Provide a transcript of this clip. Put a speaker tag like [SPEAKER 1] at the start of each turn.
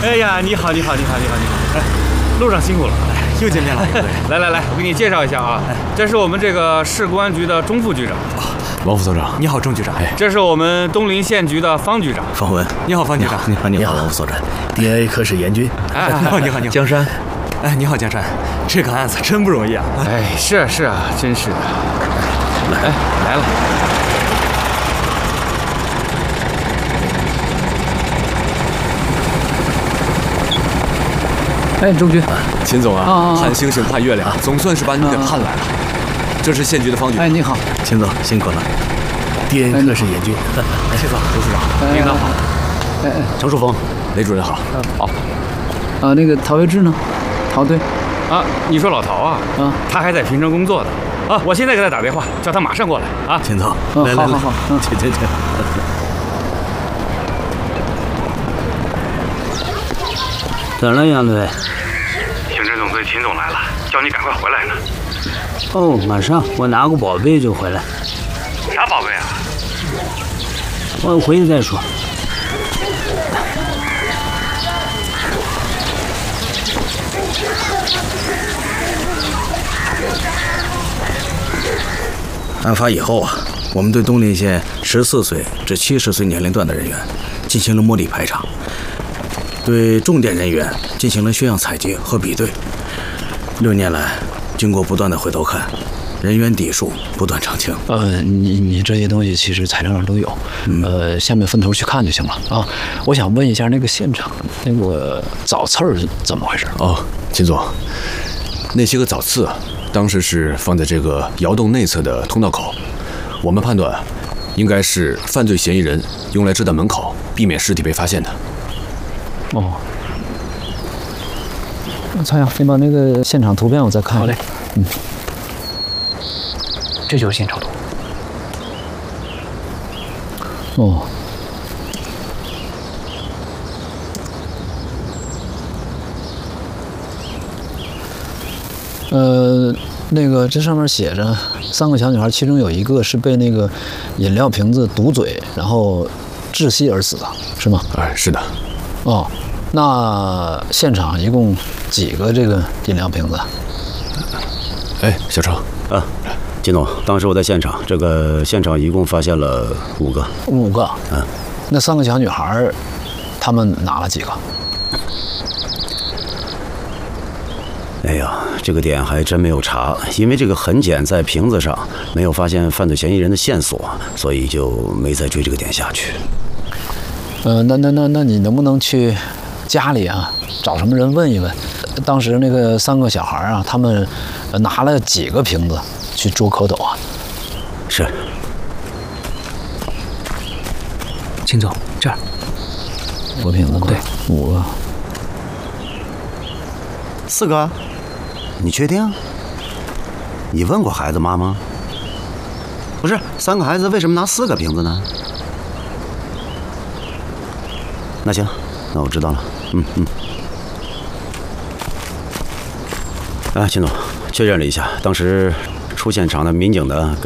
[SPEAKER 1] 哎呀，你好，你好，你好，你好，你好！哎，路上辛苦了，
[SPEAKER 2] 又见面了。
[SPEAKER 1] 来，我给你介绍一下啊，这是我们这个市公安局的钟副局长。
[SPEAKER 3] 王副所长，
[SPEAKER 2] 你好，钟局长。
[SPEAKER 1] 这是我们东陵县局的方局长。
[SPEAKER 4] 方文，
[SPEAKER 2] 你好，方局长。
[SPEAKER 4] 你好，王副所长。DNA 科室严军。
[SPEAKER 2] 你好。
[SPEAKER 4] 江山。
[SPEAKER 2] 哎，你好，江山。这个案子真不容易啊。
[SPEAKER 1] 哎，是啊，真是的。来了。
[SPEAKER 5] 哎，周局，
[SPEAKER 3] 秦总啊，盼星星盼月亮，总算是把你给盼来了。这是县局的方局。
[SPEAKER 5] 哎，你好，
[SPEAKER 4] 秦总辛苦了。DNA 科室严军。
[SPEAKER 3] 谢总，周处长，领导好。
[SPEAKER 4] 程树峰，
[SPEAKER 3] 雷主任好。
[SPEAKER 1] 好。
[SPEAKER 5] 那个陶维志呢？陶队。
[SPEAKER 1] 啊，你说老陶啊？他还在平城工作呢。啊，我现在给他打电话，叫他马上过来啊。
[SPEAKER 4] 秦总，来，
[SPEAKER 5] 好，
[SPEAKER 4] 请。
[SPEAKER 6] 怎么了，杨队？
[SPEAKER 1] 刑侦总队秦总来了，叫你赶快回来呢。
[SPEAKER 6] 哦，马上，我拿个宝贝就回来。
[SPEAKER 1] 啥宝贝啊？
[SPEAKER 6] 我回去再说。
[SPEAKER 4] 案发以后啊，我们对东陵县14岁至70岁年龄段的人员进行了模拟排查。对重点人员进行了血样采集和比对。6年来，经过不断的回头看，人员底数不断澄清。
[SPEAKER 7] 你这些东西其实材料上都有，下面分头去看就行了啊。我想问一下那个现场那个枣刺儿是怎么回事？
[SPEAKER 3] 哦，秦总，那些个枣刺啊，当时是放在这个窑洞内侧的通道口，我们判断应该是犯罪嫌疑人用来遮挡门口，避免尸体被发现的。
[SPEAKER 7] 哦，曹阳，你把那个现场图片我再看。好嘞。
[SPEAKER 5] 这就是现场图。
[SPEAKER 7] 哦。那个这上面写着3个小女孩，其中有一个是被那个饮料瓶子堵嘴，然后窒息而死的，是吗？
[SPEAKER 3] 哎，是的。
[SPEAKER 7] 哦，那现场一共几个这个饮料瓶子？
[SPEAKER 3] 哎，小程
[SPEAKER 6] 啊，金总，当时我在现场，这个现场一共发现了5个。
[SPEAKER 7] 5个？那3个小女孩，她们拿了几个？
[SPEAKER 6] 哎呀，这个点还真没有查，因为这个痕检在瓶子上没有发现犯罪嫌疑人的线索，所以就没再追这个点下去。
[SPEAKER 7] 那你能不能去家里啊，找什么人问一问，当时那个3个小孩啊，他们拿了几个瓶子去捉蝌蚪啊？
[SPEAKER 6] 是。
[SPEAKER 5] 秦总，这儿
[SPEAKER 7] 5个瓶子吗？
[SPEAKER 5] 对
[SPEAKER 7] ，5个。
[SPEAKER 4] 4个？
[SPEAKER 6] 你确定？你问过孩子妈吗？不是，3个孩子为什么拿4个瓶子呢？那行，那我知道了。秦总，确认了一下，当时出现场的民警的